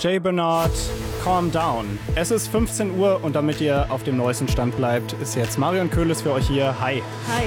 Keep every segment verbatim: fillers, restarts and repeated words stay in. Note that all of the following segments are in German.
Jay Bernard, Calm Down. Es ist fünfzehn Uhr und damit ihr auf dem neuesten Stand bleibt, ist jetzt Marion Köhles für euch hier. Hi. Hi.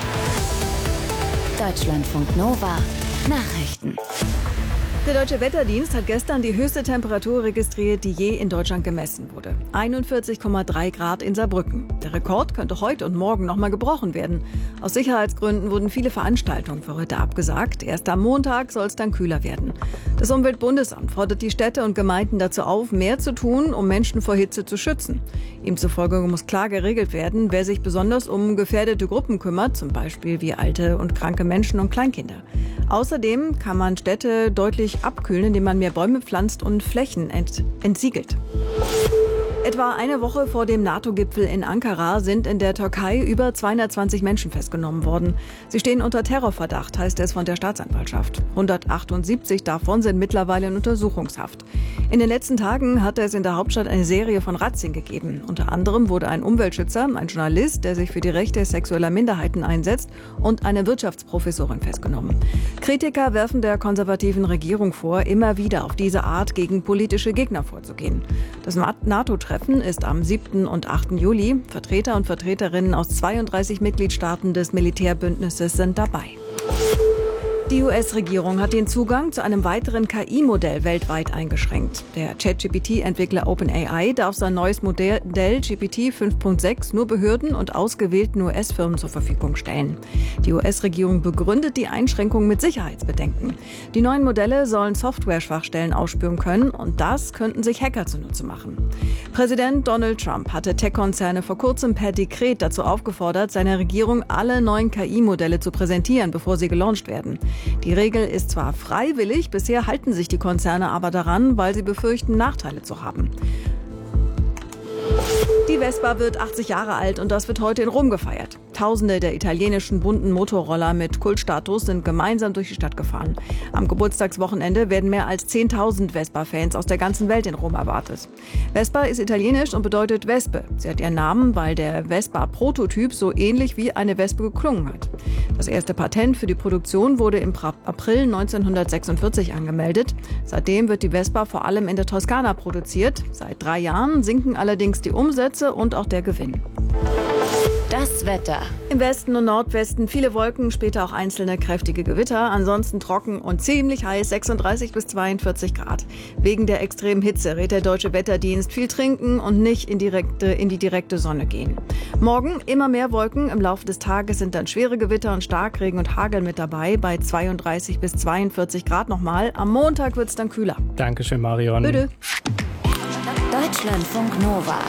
Deutschlandfunk Nova. Nachrichten. Der Deutsche Wetterdienst hat gestern die höchste Temperatur registriert, die je in Deutschland gemessen wurde. einundvierzig Komma drei Grad in Saarbrücken. Der Rekord könnte heute und morgen nochmal gebrochen werden. Aus Sicherheitsgründen wurden viele Veranstaltungen für heute abgesagt. Erst am Montag soll es dann kühler werden. Das Umweltbundesamt fordert die Städte und Gemeinden dazu auf, mehr zu tun, um Menschen vor Hitze zu schützen. Ihm zufolge muss klar geregelt werden, wer sich besonders um gefährdete Gruppen kümmert, zum Beispiel wie alte und kranke Menschen und Kleinkinder. Außerdem kann man Städte deutlich abkühlen, indem man mehr Bäume pflanzt und Flächen ent- entsiegelt. Etwa eine Woche vor dem NATO-Gipfel in Ankara sind in der Türkei über zweihundertzwanzig Menschen festgenommen worden. Sie stehen unter Terrorverdacht, heißt es von der Staatsanwaltschaft. hundertachtundsiebzig davon sind mittlerweile in Untersuchungshaft. In den letzten Tagen hat es in der Hauptstadt eine Serie von Razzien gegeben. Unter anderem wurde ein Umweltschützer, ein Journalist, der sich für die Rechte sexueller Minderheiten einsetzt, und eine Wirtschaftsprofessorin festgenommen. Kritiker werfen der konservativen Regierung vor, immer wieder auf diese Art gegen politische Gegner vorzugehen. Das NATO-Treffen ist am siebten und achten Juli. Vertreter und Vertreterinnen aus zweiunddreißig Mitgliedstaaten des Militärbündnisses sind dabei. Die U S-Regierung hat den Zugang zu einem weiteren K I-Modell weltweit eingeschränkt. Der ChatGPT-Entwickler OpenAI darf sein neues Modell G P T fünf Punkt sechs nur Behörden und ausgewählten U S-Firmen zur Verfügung stellen. Die U S-Regierung begründet die Einschränkung mit Sicherheitsbedenken. Die neuen Modelle sollen Software-Schwachstellen ausspüren können und das könnten sich Hacker zunutze machen. Präsident Donald Trump hatte Tech-Konzerne vor kurzem per Dekret dazu aufgefordert, seiner Regierung alle neuen K I-Modelle zu präsentieren, bevor sie gelauncht werden. Die Regel ist zwar freiwillig, bisher halten sich die Konzerne aber daran, weil sie befürchten, Nachteile zu haben. Die Vespa wird achtzig Jahre alt und das wird heute in Rom gefeiert. Tausende der italienischen bunten Motorroller mit Kultstatus sind gemeinsam durch die Stadt gefahren. Am Geburtstagswochenende werden mehr als zehntausend Vespa-Fans aus der ganzen Welt in Rom erwartet. Vespa ist italienisch und bedeutet Wespe. Sie hat ihren Namen, weil der Vespa-Prototyp so ähnlich wie eine Wespe geklungen hat. Das erste Patent für die Produktion wurde im April neunzehnhundertsechsundvierzig angemeldet. Seitdem wird die Vespa vor allem in der Toskana produziert. Seit drei Jahren sinken allerdings die Umsätze und auch der Gewinn. Das Wetter. Im Westen und Nordwesten viele Wolken, später auch einzelne kräftige Gewitter. Ansonsten trocken und ziemlich heiß, sechsunddreißig bis zweiundvierzig Grad. Wegen der extremen Hitze rät der Deutsche Wetterdienst viel trinken und nicht in, direkte, in die direkte Sonne gehen. Morgen immer mehr Wolken. Im Laufe des Tages sind dann schwere Gewitter und Starkregen und Hagel mit dabei. Bei zweiunddreißig bis zweiundvierzig Grad nochmal. Am Montag wird es dann kühler. Dankeschön, Marion. Bitte. Deutschlandfunk Nova.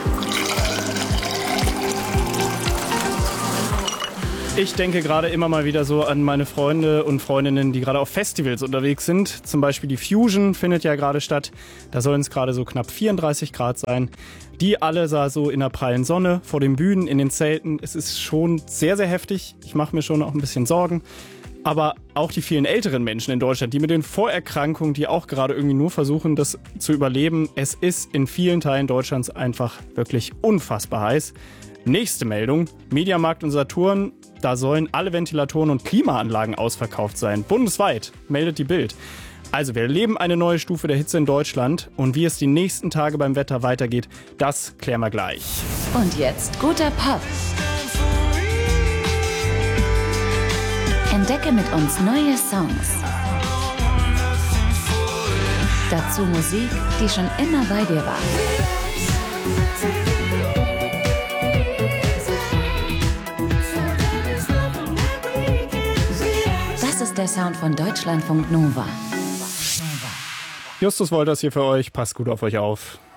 Ich denke gerade immer mal wieder so an meine Freunde und Freundinnen, die gerade auf Festivals unterwegs sind. Zum Beispiel die Fusion findet ja gerade statt. Da sollen es gerade so knapp vierunddreißig Grad sein. Die alle sah so in der prallen Sonne, vor den Bühnen, in den Zelten. Es ist schon sehr, sehr heftig. Ich mache mir schon auch ein bisschen Sorgen. Aber auch die vielen älteren Menschen in Deutschland, die mit den Vorerkrankungen, die auch gerade irgendwie nur versuchen, das zu überleben. Es ist in vielen Teilen Deutschlands einfach wirklich unfassbar heiß. Nächste Meldung. Mediamarkt und Saturn. Da sollen alle Ventilatoren und Klimaanlagen ausverkauft sein. Bundesweit, meldet die Bild. Also wir erleben eine neue Stufe der Hitze in Deutschland. Und wie es die nächsten Tage beim Wetter weitergeht, das klären wir gleich. Und jetzt guter Pop. Entdecke mit uns neue Songs. Dazu Musik, die schon immer bei dir war. Das ist der Sound von Deutschlandfunk Nova. Justus Wolters hier für euch. Passt gut auf euch auf.